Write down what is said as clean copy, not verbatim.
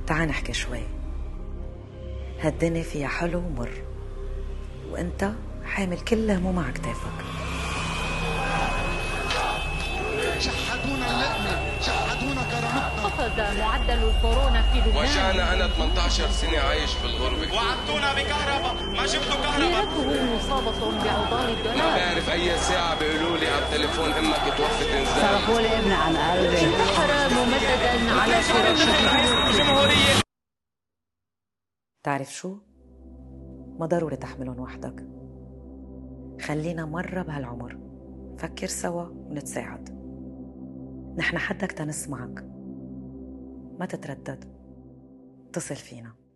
تعال نحكي شوي. هالدنيا فيها حلو ومر، وانت حامل كل هموم على كتافك. شحدونا اللقمة، شحدونا كرامتنا. قفز معدل الكورونا في لبنان، وجعنا أنا 18 سنة عايش في الغربة، وعدتونا بكهرباء ما جبتوا كهرباء. سيرته مصابة بعضال الدولار. ما بعرف أي ساعة بيقولوا لي على التليفون أمك توفت إنزال. صرفوا لي ابني عن قلبي. انتحر ممددا على فراشه. تعرف شو؟ ما ضروري تحملهم وحدك. خلينا مرة بهالعمر فكر سوا ونتساعد. نحن حدك تنسمعك، ما تتردد، اتصل فينا.